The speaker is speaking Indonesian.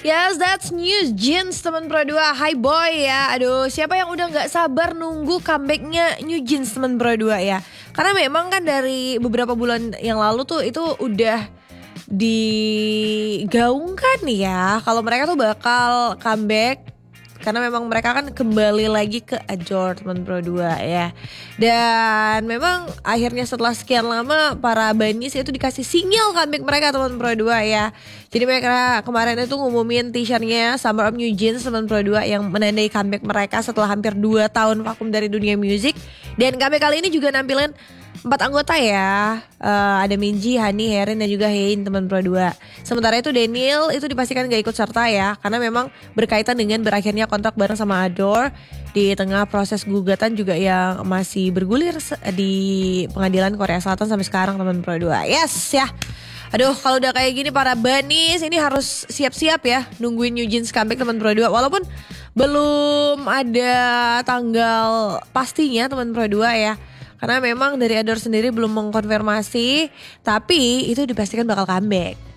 Yes, that's New Jeans teman Pro 2. Hai boy ya. Aduh, siapa yang udah gak sabar nunggu comebacknya New Jeans teman Pro 2 ya. Karena memang kan dari beberapa bulan yang lalu tuh itu udah digaungkan ya kalau mereka tuh bakal comeback. Karena memang mereka kan kembali lagi ke Adore teman Pro 2 ya. Dan memang akhirnya setelah sekian lama para Bunnies itu dikasih sinyal comeback mereka teman Pro 2 ya. Jadi mereka kemarin itu ngumumin teasernya Summer of New Jeans teman Pro 2 yang menandai comeback mereka setelah hampir 2 tahun vakum dari dunia musik. Dan comeback kali ini juga nampilin 4 anggota ya, ada Minji, Hani, Herin dan juga Hein teman Pro 2. Sementara itu Daniel itu dipastikan gak ikut serta ya, karena memang berkaitan dengan berakhirnya kontrak bareng sama Adore di tengah proses gugatan juga yang masih bergulir di pengadilan Korea Selatan sampai sekarang teman Pro 2. Yes ya. Aduh, kalau udah kayak gini para Bunnies ini harus siap-siap ya nungguin New Jeans comeback teman Pro 2. Walaupun belum ada tanggal pastinya teman Pro 2 ya. Karena memang dari Adore sendiri belum mengkonfirmasi, tapi itu dipastikan bakal comeback.